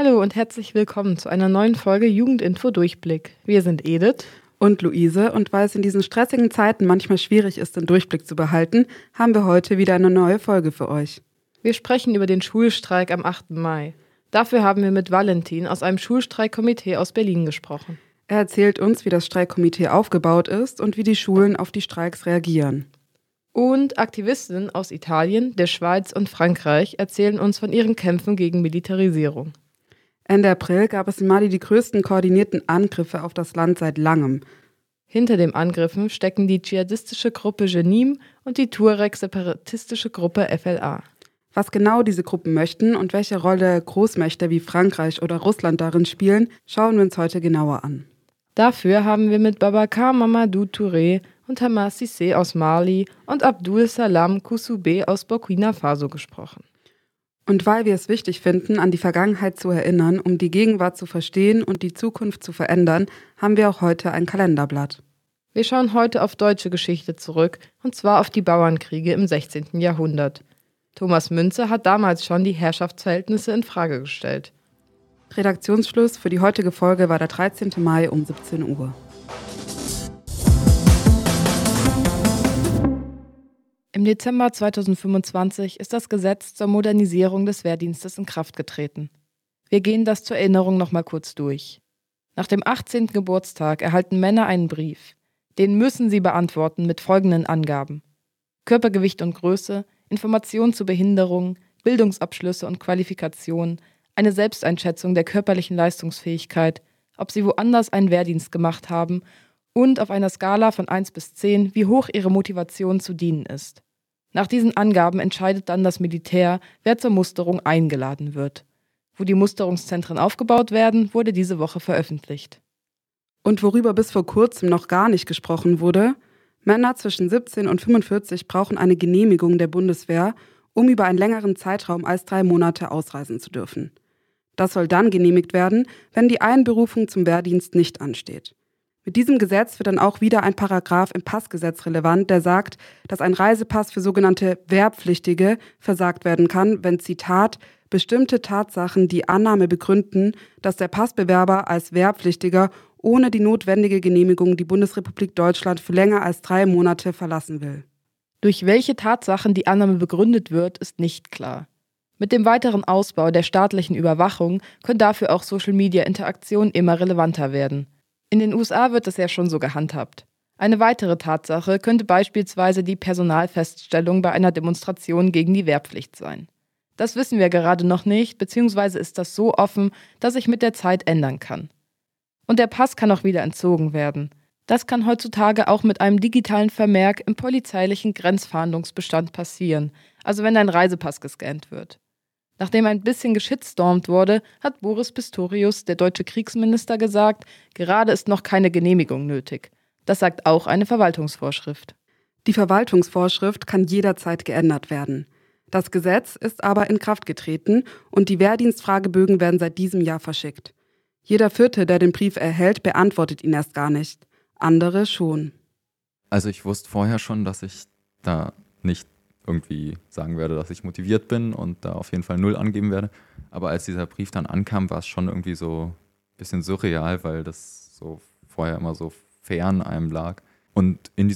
Hallo und herzlich willkommen zu einer neuen Folge Jugendinfo Durchblick. Wir sind Edith und Luise, und weil es in diesen stressigen Zeiten manchmal schwierig ist, den Durchblick zu behalten, haben wir heute wieder eine neue Folge für euch. Wir sprechen über den Schulstreik am 8. Mai. Dafür haben wir mit Valentin aus einem Schulstreikkomitee aus Berlin gesprochen. Er erzählt uns, wie das Streikkomitee aufgebaut ist und wie die Schulen auf die Streiks reagieren. Und Aktivistinnen aus Italien, der Schweiz und Frankreich erzählen uns von ihren Kämpfen gegen Militarisierung. Ende April gab es in Mali die größten koordinierten Angriffe auf das Land seit langem. Hinter den Angriffen stecken die dschihadistische Gruppe Jenim und die Tuareg-separatistische Gruppe FLA. Was genau diese Gruppen möchten und welche Rolle Großmächte wie Frankreich oder Russland darin spielen, schauen wir uns heute genauer an. Dafür haben wir mit Babacar Mamadou Touré und Hamad Cissé aus Mali und Abdul Salam Koussoubé aus Burkina Faso gesprochen. Und weil wir es wichtig finden, an die Vergangenheit zu erinnern, um die Gegenwart zu verstehen und die Zukunft zu verändern, haben wir auch heute ein Kalenderblatt. Wir schauen heute auf deutsche Geschichte zurück, und zwar auf die Bauernkriege im 16. Jahrhundert. Thomas Müntzer hat damals schon die Herrschaftsverhältnisse in Frage gestellt. Redaktionsschluss für die heutige Folge war der 13. Mai um 17 Uhr. Im Dezember 2025 ist das Gesetz zur Modernisierung des Wehrdienstes in Kraft getreten. Wir gehen das zur Erinnerung nochmal kurz durch. Nach dem 18. Geburtstag erhalten Männer einen Brief. Den müssen sie beantworten mit folgenden Angaben: Körpergewicht und Größe, Informationen zu Behinderungen, Bildungsabschlüsse und Qualifikationen, eine Selbsteinschätzung der körperlichen Leistungsfähigkeit, ob sie woanders einen Wehrdienst gemacht haben und auf einer Skala von 1 bis 10, wie hoch ihre Motivation zu dienen ist. Nach diesen Angaben entscheidet dann das Militär, wer zur Musterung eingeladen wird. Wo die Musterungszentren aufgebaut werden, wurde diese Woche veröffentlicht. Und worüber bis vor kurzem noch gar nicht gesprochen wurde: Männer zwischen 17 und 45 brauchen eine Genehmigung der Bundeswehr, um über einen längeren Zeitraum als 3 Monate ausreisen zu dürfen. Das soll dann genehmigt werden, wenn die Einberufung zum Wehrdienst nicht ansteht. Mit diesem Gesetz wird dann auch wieder ein Paragraph im Passgesetz relevant, der sagt, dass ein Reisepass für sogenannte Wehrpflichtige versagt werden kann, wenn, Zitat, bestimmte Tatsachen die Annahme begründen, dass der Passbewerber als Wehrpflichtiger ohne die notwendige Genehmigung die Bundesrepublik Deutschland für länger als 3 Monate verlassen will. Durch welche Tatsachen die Annahme begründet wird, ist nicht klar. Mit dem weiteren Ausbau der staatlichen Überwachung können dafür auch Social-Media-Interaktionen immer relevanter werden. In den USA wird das ja schon so gehandhabt. Eine weitere Tatsache könnte beispielsweise die Personalfeststellung bei einer Demonstration gegen die Wehrpflicht sein. Das wissen wir gerade noch nicht, beziehungsweise ist das so offen, dass sich mit der Zeit ändern kann. Und der Pass kann auch wieder entzogen werden. Das kann heutzutage auch mit einem digitalen Vermerk im polizeilichen Grenzfahndungsbestand passieren, also wenn dein Reisepass gescannt wird. Nachdem ein bisschen geschitstormt wurde, hat Boris Pistorius, der deutsche Kriegsminister, gesagt, gerade ist noch keine Genehmigung nötig. Das sagt auch eine Verwaltungsvorschrift. Die Verwaltungsvorschrift kann jederzeit geändert werden. Das Gesetz ist aber in Kraft getreten und die Wehrdienstfragebögen werden seit diesem Jahr verschickt. Jeder Vierte, der den Brief erhält, beantwortet ihn erst gar nicht. Andere schon. Also ich wusste vorher schon, dass ich da nicht irgendwie sagen werde, dass ich motiviert bin und da auf jeden Fall 0 angeben werde. Aber als dieser Brief dann ankam, war es schon irgendwie so ein bisschen surreal, weil das so vorher immer so fern einem lag. Und in